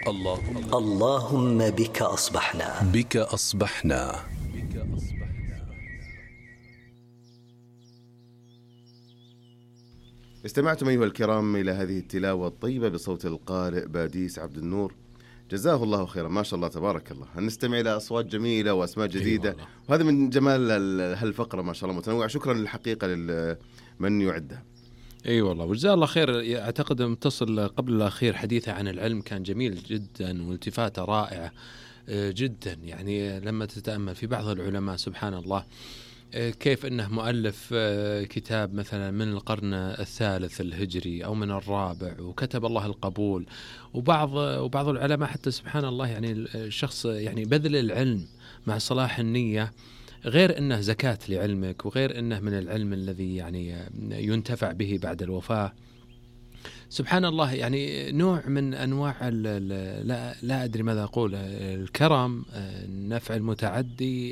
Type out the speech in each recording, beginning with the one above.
اللهم بك أصبحنا. بك أصبحنا. استمعتم أيها الكرام إلى هذه التلاوة الطيبة بصوت القارئ باديس عبد النور، جزاه الله خيرا، ما شاء الله تبارك الله. نستمع إلى أصوات جميلة وأسماء جديدة، وهذا من جمال هالفقرة ما شاء الله متنوعة. شكرا للحقيقة لمن يعدها. اي والله وجزاه الله خير. اعتقد متصل قبل الاخير حديثه عن العلم كان جميل جدا والتفاته رائعه جدا. يعني لما تتامل في بعض العلماء سبحان الله كيف انه مؤلف كتاب مثلا من القرن الثالث الهجري او من الرابع وكتب الله القبول، وبعض العلماء حتى سبحان الله يعني الشخص يعني بذل العلم مع صلاح النية غير انه زكاة لعلمك، وغير انه من العلم الذي يعني ينتفع به بعد الوفاة. سبحان الله يعني نوع من انواع لا ادري ماذا اقول، الكرم، النفع المتعدي،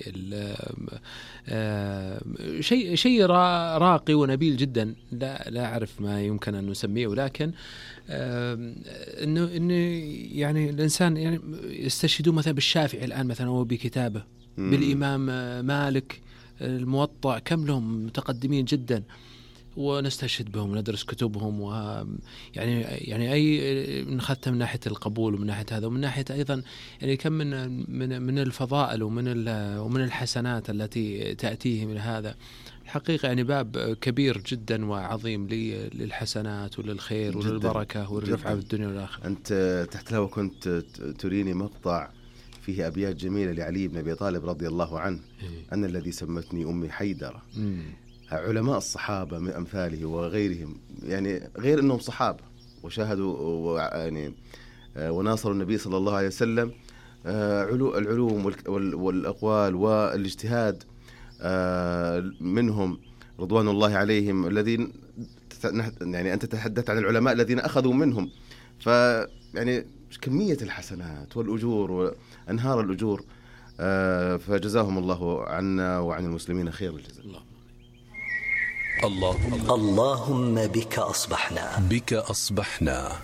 شيء راقي ونبيل جدا. لا اعرف ما يمكن ان نسميه، ولكن انه يعني الانسان يعني يستشهدون مثلا بالشافعي الان مثلا هو بكتابه، بالامام مالك الموطأ، كم لهم متقدمين جدا ونستشهد بهم وندرس كتبهم. يعني أي نخدتها من ناحية القبول ومن ناحية هذا، ومن ناحية أيضا يعني كم من الفضائل ومن الحسنات التي تأتيه من هذا. الحقيقة يعني باب كبير جدا وعظيم للحسنات وللخير وللبركة وللرفعة بالدنيا والآخرة. أنت تحت الهواء كنت تريني مقطع فيه أبيات جميلة لعلي بن أبي طالب رضي الله عنه. أنا الذي سمتني أمي حيدرة. علماء الصحابة من أمثاله وغيرهم، يعني غير أنهم صحابة وشاهدوا يعني وناصروا النبي صلى الله عليه وسلم، العلوم والأقوال والاجتهاد منهم رضوان الله عليهم، الذين يعني أنت تتحدث عن العلماء الذين أخذوا منهم، فيعني كمية الحسنات والأجور وأنهار الأجور، فجزاهم الله عنا وعن المسلمين خير الجزاء. اللهم بك أصبحنا. بك أصبحنا.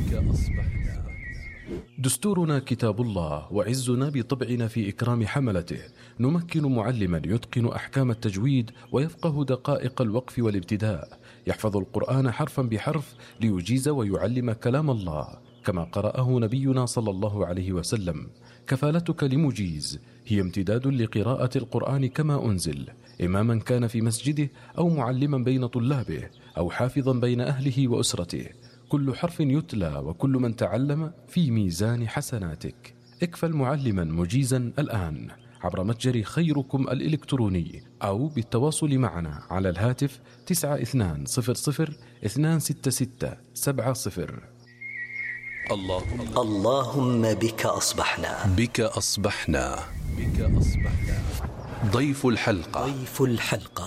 دستورنا كتاب الله، وعزنا بطبعنا في إكرام حملته. نمكن معلما يتقن أحكام التجويد ويفقه دقائق الوقف والابتداء، يحفظ القرآن حرفا بحرف ليجيز ويعلم كلام الله كما قرأه نبينا صلى الله عليه وسلم. كفالتك لمجيز هي امتداد لقراءة القرآن كما أنزل، إماما كان في مسجده أو معلما بين طلابه أو حافظا بين أهله وأسرته. كل حرف يتلى وكل من تعلم في ميزان حسناتك. اكفل معلما مجيزا الآن عبر متجر خيركم الإلكتروني أو بالتواصل معنا على الهاتف 9200 266 70. اللهم بك أصبحنا. بك أصبحنا. ضيف الحلقة.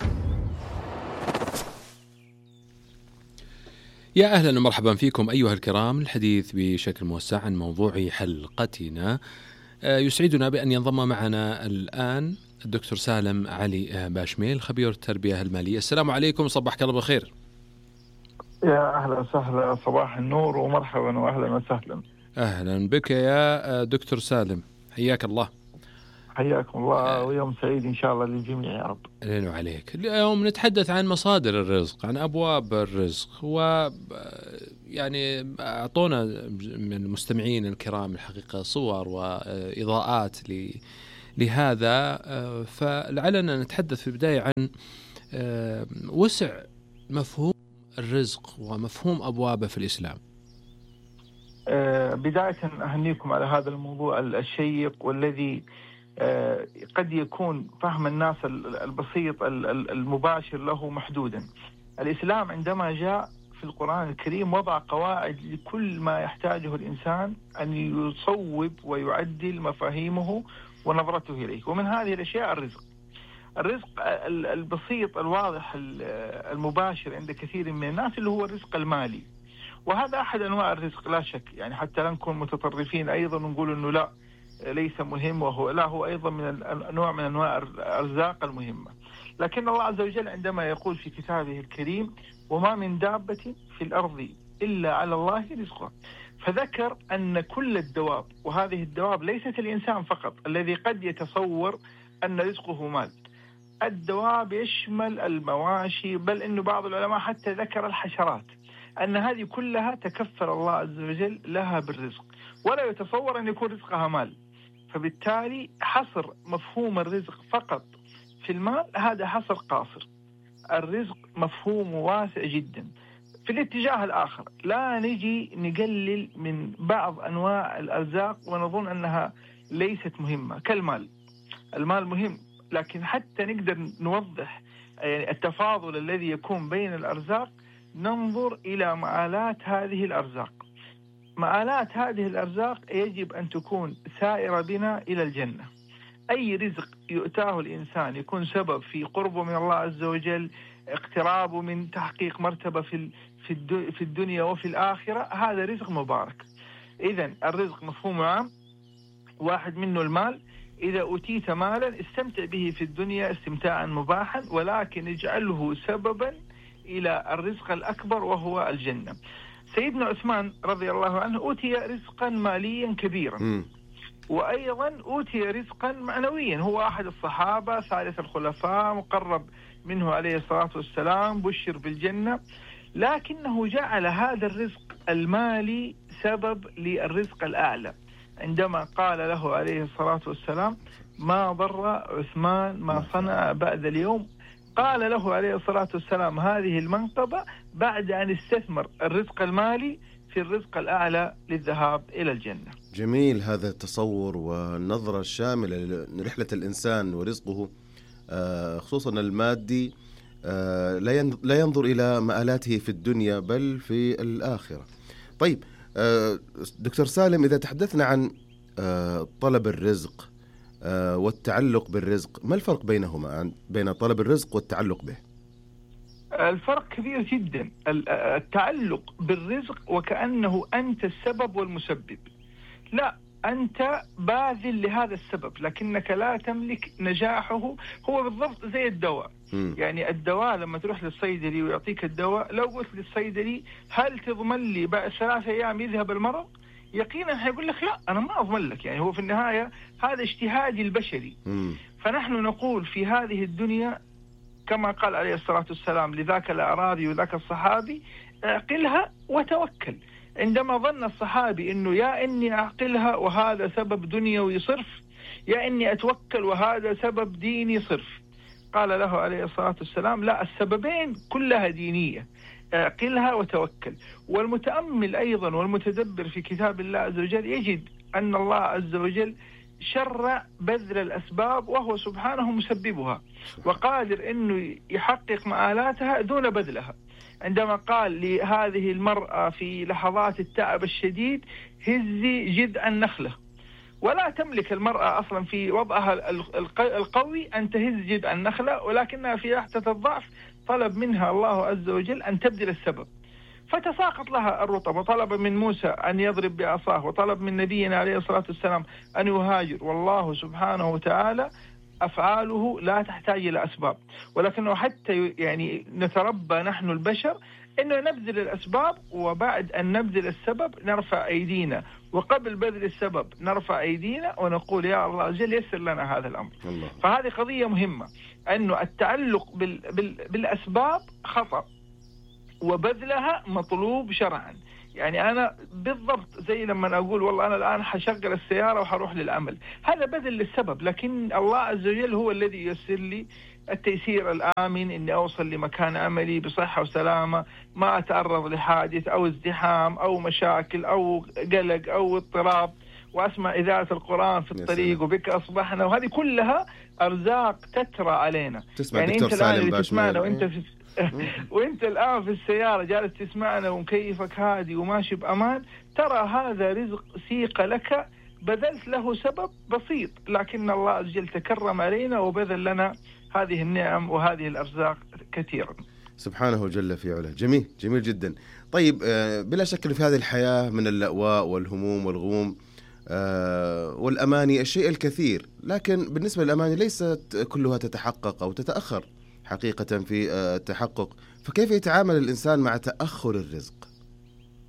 يا أهلا ومرحبا فيكم أيها الكرام، الحديث بشكل موسع عن موضوع حلقتنا. يسعدنا بأن ينضم معنا الآن الدكتور سالم علي باشميل، خبير التربية المالية. السلام عليكم، صباحك الله بالخير. يا أهلا وسهلا، صباح النور ومرحبا وأهلا وسهلا. أهلا بك يا دكتور سالم، حياك الله. حياكم الله، ويوم سعيد إن شاء الله للجميع يا رب. لنا وعليك. اليوم نتحدث عن مصادر الرزق، عن أبواب الرزق، ويعني أعطونا من المستمعين الكرام الحقيقة صور وإضاءات لهذا، فلعلنا نتحدث في البداية عن وسع مفهوم الرزق ومفهوم أبوابه في الإسلام. بداية أهنيكم على هذا الموضوع الشيق، والذي قد يكون فهم الناس البسيط المباشر له محدودا. الإسلام عندما جاء في القرآن الكريم وضع قواعد لكل ما يحتاجه الإنسان أن يصوب ويعدل مفاهيمه ونظرته إليه، ومن هذه الأشياء الرزق البسيط الواضح المباشر عند كثير من الناس، اللي هو الرزق المالي، وهذا أحد أنواع الرزق لا شك. يعني حتى لا نكون متطرفين أيضا ونقول أنه لا ليس مهم، هو أيضا من نوع من أنواع الأرزاق المهمة. لكن الله عز وجل عندما يقول في كتابه الكريم: وما من دابة في الأرض إلا على الله رزقها. فذكر أن كل الدواب، وهذه الدواب ليست الإنسان فقط الذي قد يتصور أن رزقه مال، الدواب يشمل المواشي، بل إنه بعض العلماء حتى ذكر الحشرات، أن هذه كلها تكفل الله عز وجل لها بالرزق، ولا يتصور أن يكون رزقها مال. فبالتالي حصر مفهوم الرزق فقط في المال هذا حصر قاصر. الرزق مفهوم واسع جدا. في الاتجاه الآخر لا نجي نقلل من بعض أنواع الأرزاق ونظن أنها ليست مهمة كالمال. المال مهم، لكن حتى نقدر نوضح يعني التفاضل الذي يكون بين الأرزاق ننظر إلى مآلات هذه الأرزاق. مآلات هذه الأرزاق يجب أن تكون سائرة بنا إلى الجنة. أي رزق يؤتاه الإنسان يكون سبب في قربه من الله عز وجل، اقترابه من تحقيق مرتبة في الدنيا وفي الآخرة، هذا رزق مبارك. إذن الرزق مفهوم عام، واحد منه المال. إذا أوتيت مالا استمتع به في الدنيا استمتاعا مباحا، ولكن اجعله سببا إلى الرزق الأكبر وهو الجنة. سيدنا عثمان رضي الله عنه أوتي رزقا ماليا كبيرا، وأيضا أوتي رزقا معنويا. هو أحد الصحابة ثالث الخلفاء، مقرب منه عليه الصلاة والسلام، بشر بالجنة، لكنه جعل هذا الرزق المالي سبب للرزق الأعلى، عندما قال له عليه الصلاة والسلام: ما ضر عثمان ما صنع بعد اليوم. قال له عليه الصلاة والسلام هذه المنقبة بعد أن استثمر الرزق المالي في الرزق الأعلى للذهاب إلى الجنة. جميل هذا التصور والنظرة الشاملة لرحلة الإنسان ورزقه، خصوصا المادي، لا ينظر إلى مآلاته في الدنيا بل في الآخرة. طيب دكتور سالم، إذا تحدثنا عن طلب الرزق والتعلق بالرزق، ما الفرق بينهما، بين طلب الرزق والتعلق به؟ الفرق كبير جدا. التعلق بالرزق وكأنه أنت السبب والمسبب، لا، أنت باذل لهذا السبب لكنك لا تملك نجاحه. هو بالضبط زي الدواء. يعني الدواء لما تروح للصيدلي ويعطيك الدواء، لو قلت للصيدلي هل تضمن لي بعد 3 أيام يذهب المرض، يقينا حيقول لك لا، أنا ما أضمن لك. يعني هو في النهاية هذا اجتهادي البشري. فنحن نقول في هذه الدنيا كما قال عليه الصلاة والسلام لذاك الأعرابي وذاك الصحابي: اعقلها وتوكل. عندما ظن الصحابي أنه يا إني أعقلها وهذا سبب دنيوي صرف، يا إني أتوكل وهذا سبب ديني صرف، قال له عليه الصلاة والسلام: لا، السببين كلها دينية، اعقلها وتوكل. والمتأمل أيضا والمتدبر في كتاب الله عز وجل يجد أن الله عز وجل شرع بذل الأسباب، وهو سبحانه مسببها وقادر أنه يحقق مآلاتها دون بذلها. عندما قال لهذه المرأة في لحظات التعب الشديد: هزي جذع النخلة، ولا تملك المرأة أصلا في وضعها القوي أن تهز جذع النخلة، ولكنها في لحظة الضعف طلب منها الله عز وجل أن تبذل السبب، فتساقط لها الرطب، وطلب من موسى أن يضرب بعصاه، وطلب من نبينا عليه الصلاة والسلام أن يهاجر. والله سبحانه وتعالى أفعاله لا تحتاج إلى أسباب، ولكنه حتى يعني نتربى نحن البشر إنه نبذل الأسباب، وبعد أن نبذل السبب نرفع أيدينا، وقبل بذل السبب نرفع أيدينا ونقول: يا الله عز وجل يسر لنا هذا الأمر. الله. فهذه قضية مهمة، أنه التعلق بالأسباب خطأ، وبذلها مطلوب شرعا. يعني أنا بالضبط زي لما أقول والله أنا الآن حشغل السيارة وحروح للعمل، هذا بذل للسبب، لكن الله عز وجل هو الذي يسر لي التيسير الآمن إني أوصل لمكان عملي بصحة وسلامة، ما أتعرض لحادث أو ازدحام أو مشاكل أو قلق أو اضطراب، وأسمع إذاعة القرآن في الطريق وبك أصبحنا. وهذه كلها أرزاق تترى علينا. يعني أنت الآن اللي تسمعنا وأنت الآن في السيارة جالس تسمعنا ومكيفك هادي وماشي بأمان، ترى هذا رزق سيق لك، بذلت له سبب بسيط، لكن الله عز وجل تكرم علينا وبذل لنا هذه النعم وهذه الأرزاق كثيرا سبحانه جل في علاه. جميل، جميل جدا. طيب بلا شك في هذه الحياة من اللأواء والهموم والغموم والأماني الشيء الكثير، لكن بالنسبة للأماني ليست كلها تتحقق أو تتأخر حقيقة في التحقق، فكيف يتعامل الإنسان مع تأخر الرزق؟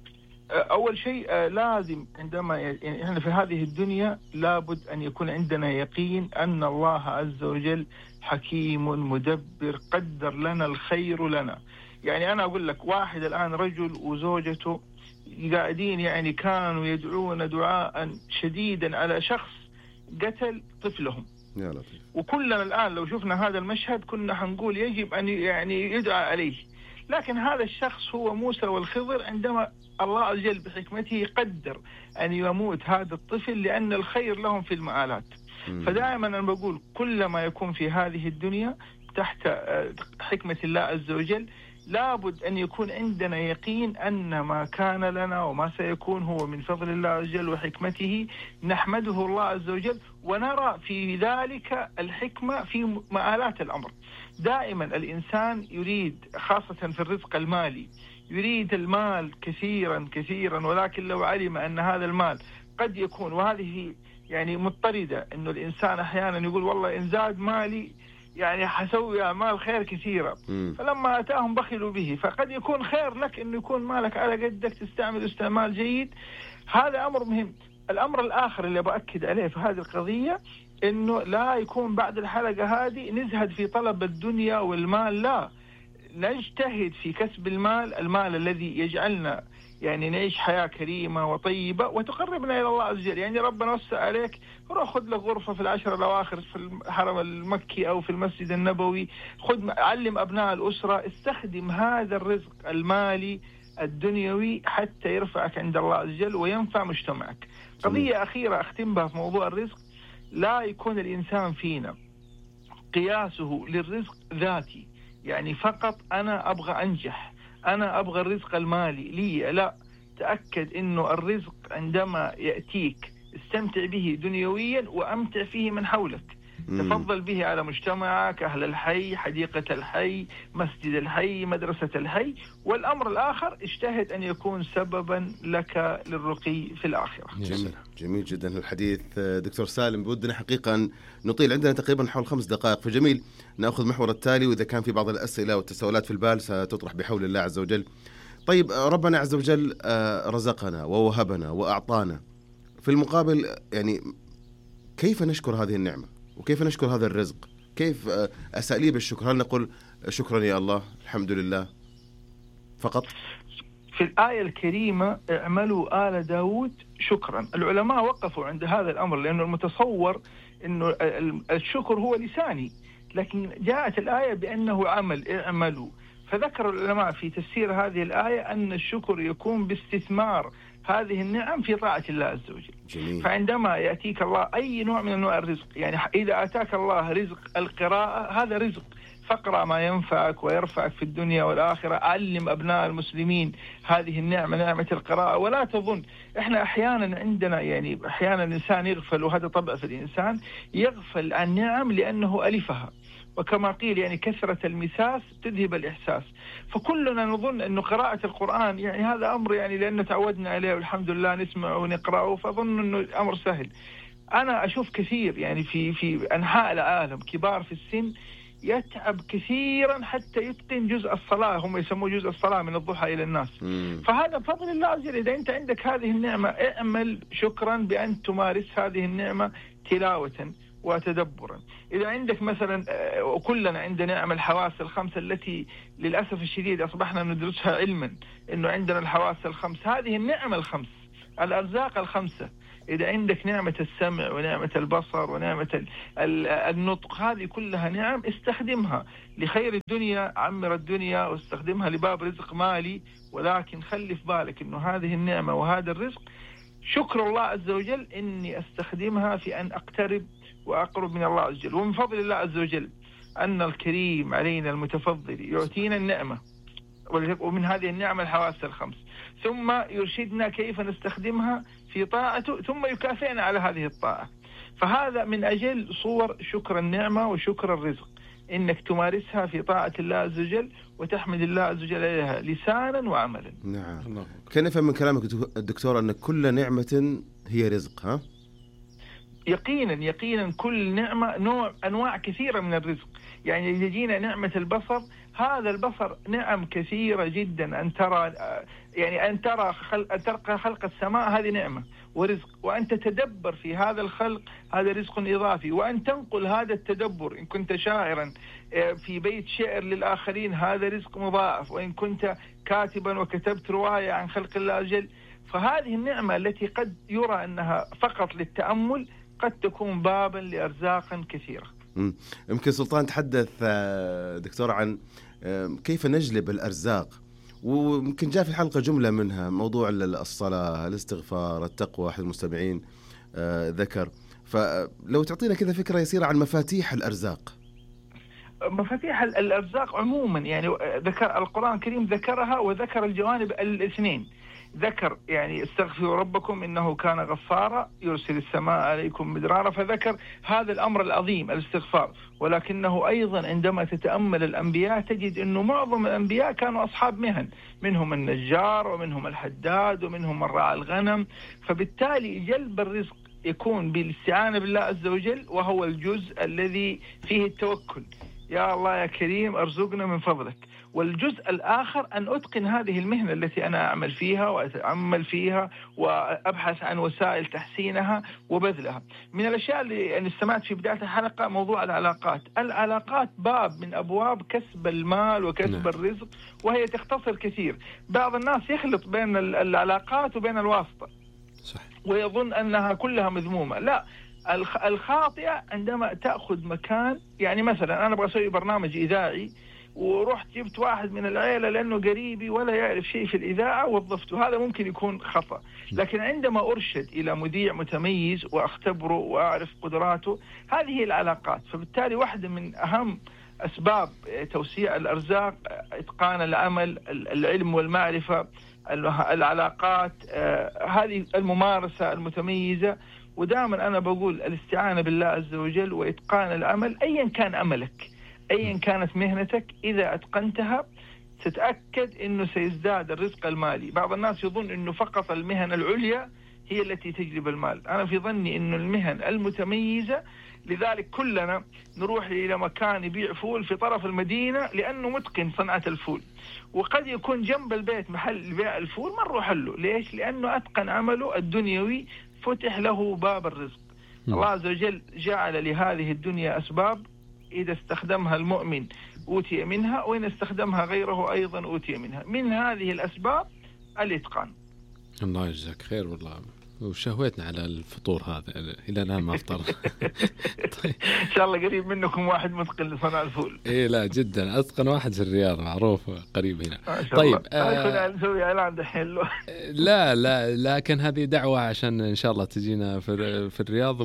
أول شيء لازم عندما يعني إحنا في هذه الدنيا لابد أن يكون عندنا يقين أن الله عز وجل حكيم مدبر، قدر لنا الخير لنا. يعني أنا أقول لك واحد الآن رجل وزوجته قاعدين يعني كانوا يدعون دعاء شديدا على شخص قتل طفلهم، يا لطيف. وكلنا الآن لو شفنا هذا المشهد كنا حنقول يجب أن يعني يدعى عليه. لكن هذا الشخص هو موسى والخضر، عندما الله عز وجل بحكمته قدر أن يموت هذا الطفل لأن الخير لهم في المآلات. فدائما أنا بقول كل ما يكون في هذه الدنيا تحت حكمة الله عز وجل لابد أن يكون عندنا يقين أن ما كان لنا وما سيكون هو من فضل الله عز وجل وحكمته، نحمده الله عز وجل ونرى في ذلك الحكمة في مآلات الأمر. دائما الإنسان يريد خاصة في الرزق المالي يريد المال كثيرا كثيرا، ولكن لو علم أن هذا المال قد يكون، وهذه يعني مضطردة، أنه الإنسان أحيانا يقول والله إن زاد مالي يعني حسوي أعمال خير كثيرة، فلما أتاهم بخلوا به. فقد يكون خير لك أنه يكون مالك على قدك تستعمل استعمال جيد، هذا أمر مهم. الأمر الآخر اللي بأكد عليه في هذه القضية أنه لا يكون بعد الحلقة هذه نزهد في طلب الدنيا والمال، لا، نجتهد في كسب المال الذي يجعلنا يعني نعيش حياة كريمة وطيبة وتقربنا إلى الله عز وجل. يعني ربنا وسع عليك، روح خذ لك غرفة في العشر الأواخر في الحرم المكي أو في المسجد النبوي، علم أبناء الأسرة، استخدم هذا الرزق المالي الدنيوي حتى يرفعك عند الله عز وجل وينفع مجتمعك. قضية أخيرة أختم بها في موضوع الرزق، لا يكون الإنسان فينا قياسه للرزق ذاتي، يعني فقط أنا أبغى أنجح، أنا أبغى الرزق المالي لي، لا، تأكد إنه الرزق عندما يأتيك استمتع به دنيويا وأمتع فيه من حولك، تفضل به على مجتمعك، أهل الحي، حديقة الحي، مسجد الحي، مدرسة الحي. والأمر الآخر اجتهد أن يكون سببا لك للرقي في الآخرة. جميل جدا الحديث دكتور سالم، بودنا حقيقة أن نطيل، عندنا تقريبا حول 5 دقائق، فجميل نأخذ المحور التالي، وإذا كان في بعض الأسئلة والتساؤلات في البال ستطرح بحول الله عز وجل. طيب، ربنا عز وجل رزقنا ووهبنا وأعطانا، في المقابل يعني كيف نشكر هذه النعمة وكيف نشكر هذا الرزق؟ كيف أساليب الشكر؟ هل نقول شكرا يا الله، الحمد لله فقط؟ في الآية الكريمة اعملوا آل داود شكرا، العلماء وقفوا عند هذا الأمر، لأنه المتصور أنه الشكر هو لساني، لكن جاءت الآية بأنه عمل، اعملوا. فذكر العلماء في تفسير هذه الآية أن الشكر يكون باستثمار هذه النعم في طاعة الله عز وجل. جميل. فعندما يأتيك الله أي نوع من أنواع الرزق، يعني إذا أتاك الله رزق القراءة هذا رزق، فاقرأ ما ينفعك ويرفعك في الدنيا والآخرة، علم أبناء المسلمين هذه النعمة، نعمة القراءة. ولا تظن، إحنا أحيانا عندنا يعني أحيانا الإنسان يغفل، وهذا طبع في الإنسان، يغفل عن نعم لأنه ألفها، وكما قيل يعني كثرة المساس تذهب الإحساس. فكلنا نظن أنه قراءة القرآن يعني هذا أمر يعني لأنه تعودنا عليه والحمد لله نسمع ونقرأه، فظن أنه الأمر سهل. أنا أشوف كثير يعني في أنحاء العالم كبار في السن يتعب كثيرا حتى يتقن جزء الصلاة، هم يسموه جزء الصلاة من الضحى إلى الناس. فهذا فضل الله عز وجل. إذا أنت عندك هذه النعمة اعمل شكرا بأن تمارس هذه النعمة تلاوة وتدبرا. إذا عندك مثلا، وكلنا عندنا نعم الحواس الخمسة التي للأسف الشديد أصبحنا ندرسها علما، إنه عندنا الحواس الخمس، هذه النعمة الخمس، الأرزاق الخمسة. إذا عندك نعمة السمع ونعمة البصر ونعمة النطق، هذه كلها نعم استخدمها لخير الدنيا، عمر الدنيا، واستخدمها لباب رزق مالي. ولكن خلي في بالك إنه هذه النعمة وهذا الرزق شكر الله عز وجل إني أستخدمها في أن أقترب وأقرب من الله عز وجل. ومن فضل الله عز وجل أن الكريم علينا المتفضل يعطينا النعمة، ومن هذه النعمة الحواس الخمس، ثم يرشدنا كيف نستخدمها في طاعته، ثم يكافئنا على هذه الطاعة. فهذا من أجل صور شكر النعمة وشكر الرزق، إنك تمارسها في طاعة الله عز وجل وتحمد الله عز وجل عليها لسانا وعملا. نعم. كان نفهم من كلامك الدكتور أن كل نعمة هي رزق، ها؟ يقينا كل نعمة أنواع كثيرة من الرزق. يعني إذا جينا نعمة البصر، هذا البصر نعم كثيرة جدا، أن ترى يعني أن ترى خلق السماء هذه نعمة ورزق، وأن تتدبر في هذا الخلق هذا رزق إضافي، وأن تنقل هذا التدبر إن كنت شاعرا في بيت شعر للآخرين هذا رزق مضاعف، وإن كنت كاتبا وكتبت رواية عن خلق الله جل، فهذه النعمة التي قد يرى أنها فقط للتأمل قد تكون بابا لأرزاق كثيرة. يمكن سلطان تحدث دكتور عن كيف نجلب الأرزاق، ويمكن جاء في الحلقة جملة منها موضوع الصلاة، الاستغفار، التقوى، أحد المستمعين ذكر، فلو تعطينا كذا فكرة يسيرة عن مفاتيح الأرزاق. مفاتيح الأرزاق عموما يعني ذكر القرآن الكريم ذكرها، وذكر الجوانب الاثنين، ذكر يعني استغفروا ربكم إنه كان غفارا يرسل السماء عليكم مدرارا، فذكر هذا الأمر العظيم الاستغفار، ولكنه أيضا عندما تتأمل الأنبياء تجد أنه معظم الأنبياء كانوا أصحاب مهن، منهم النجار ومنهم الحداد ومنهم من راعى الغنم، فبالتالي جلب الرزق يكون بالاستعانة بالله عز وجل، وهو الجزء الذي فيه التوكل، يا الله يا كريم أرزقنا من فضلك. والجزء الآخر أن أتقن هذه المهنة التي أنا أعمل فيها وأتأمل فيها وأبحث عن وسائل تحسينها وبذلها. من الأشياء اللي أنا استمعت في بداية الحلقة موضوع العلاقات. العلاقات باب من أبواب كسب المال وكسب الرزق، وهي تختصر كثير. بعض الناس يخلط بين العلاقات وبين الواسطة صح، ويظن أنها كلها مذمومة. لا، الخاطئة عندما تأخذ مكان، يعني مثلا أنا أبغى أسوي برنامج إذاعي ورحت جبت واحد من العيلة لأنه قريبي ولا يعرف شيء في الإذاعة ووظفته، هذا ممكن يكون خطأ. لكن عندما أرشد إلى مذيع متميز وأختبره وأعرف قدراته، هذه هي العلاقات. فبالتالي واحدة من أهم أسباب توسيع الأرزاق إتقان العمل، العلم والمعرفة، العلاقات، هذه الممارسة المتميزة. ودائما أنا بقول الاستعانة بالله عز وجل وإتقان العمل، أيا كان عملك أيا كانت مهنتك، إذا أتقنتها تتأكد أنه سيزداد الرزق المالي. بعض الناس يظن أنه فقط المهن العليا هي التي تجلب المال، أنا في ظني أنه المهن المتميزة، لذلك كلنا نروح إلى مكان يبيع فول في طرف المدينة لأنه متقن صنعة الفول، وقد يكون جنب البيت محل بيع الفول ما نروح له. ليش؟ لأنه أتقن عمله الدنيوي، فتح له باب الرزق. الله عز وجل جعل لهذه الدنيا أسباب، إذا استخدمها المؤمن أوتي منها، وإن استخدمها غيره أيضا أوتي منها. من هذه الأسباب الإتقان. الله يجزاك خير والله، وشهوتنا على الفطور هذا إلى الآن ما أفطر. طيب. إن شاء الله قريب منكم واحد متقن لصنع الفول. إيه لا جدا، أتقن واحد في الرياض معروف قريب هنا. طيب نسوي إعلان دحين له. لا لكن هذه دعوة عشان إن شاء الله تجينا في الرياض،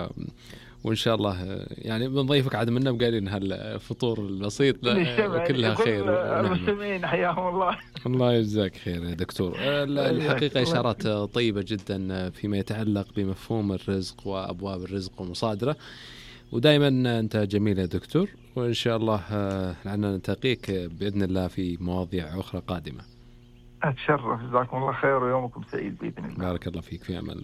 وإن شاء الله يعني بنضيفك عاد منا بقالين هالفطور البسيط وكلها خير. المستمعين حياهم الله. الله يجزاك خير يا دكتور. الحقيقة إشارات طيبة جدا فيما يتعلق بمفهوم الرزق وأبواب الرزق ومصادره، ودائما أنت جميل يا دكتور، وإن شاء الله لعلنا نلتقيك بإذن الله في مواضيع أخرى قادمة. أتشرف، جزاكم الله خير ويومكم سعيد بإذن الله. بارك الله فيك، في أمان الله.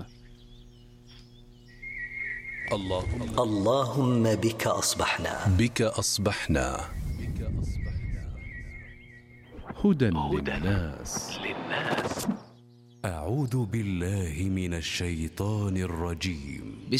اللهم بك أصبحنا هدى للناس. أعوذ بالله من الشيطان الرجيم.